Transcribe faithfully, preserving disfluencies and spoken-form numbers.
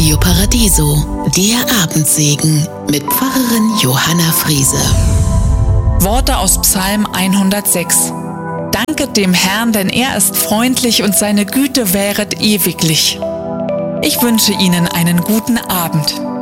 Radio Paradiso, der Abendsegen mit Pfarrerin Johanna Friese. Worte aus Psalm hundertsechs. Danket dem Herrn, denn er ist freundlich und seine Güte währet ewiglich. Ich wünsche Ihnen einen guten Abend.